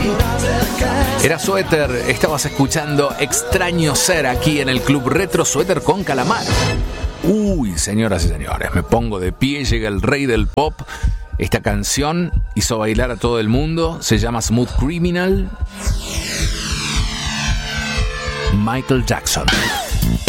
Era Suéter, estabas escuchando Extraño Ser aquí en el Club Retro. Suéter con Calamar. Uy, señoras y señores, me pongo de pie, llega el rey del pop. Esta canción hizo bailar a todo el mundo, se llama Smooth Criminal. Michael Jackson.